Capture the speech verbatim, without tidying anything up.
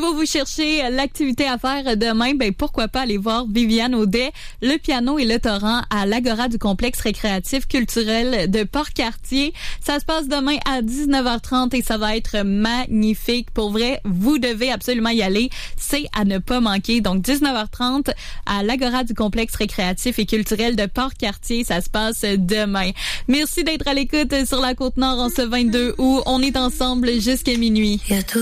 vous, vous cherchez l'activité à faire demain, ben pourquoi pas aller voir Viviane Audet, le piano et le torrent à l'Agora du complexe récréatif culturel de Port-Cartier. Ça se passe demain à dix-neuf heures trente et ça va être magnifique. Pour vrai, vous devez absolument y aller. C'est à ne pas manquer. Donc, dix-neuf heures trente à l'Agora du complexe récréatif et culturel de Port-Cartier. Ça se passe demain. Merci d'être à l'écoute sur la Côte-Nord en ce vingt-deux août. On est ensemble jusqu'à minuit.